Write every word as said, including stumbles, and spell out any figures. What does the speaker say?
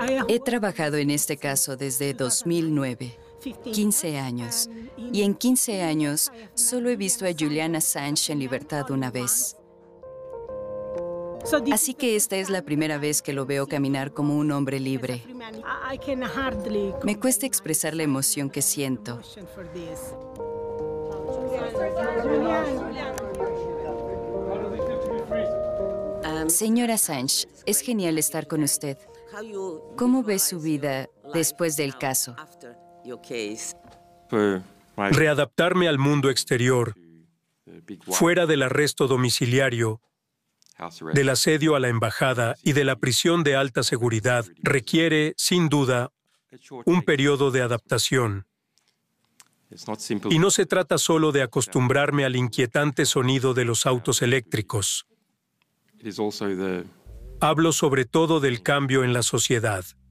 He trabajado en este caso desde dos mil nueve, quince años, y en quince años solo he visto a Julian Assange en libertad una vez. Así que esta es la primera vez que lo veo caminar como un hombre libre. Me cuesta expresar la emoción que siento. Señor Assange, es genial estar con usted. ¿Cómo ve su vida después del caso? Readaptarme al mundo exterior, fuera del arresto domiciliario, del asedio a la embajada y de la prisión de alta seguridad, requiere, sin duda, un periodo de adaptación. Y no se trata solo de acostumbrarme al inquietante sonido de los autos eléctricos. Hablo sobre todo del cambio en la sociedad.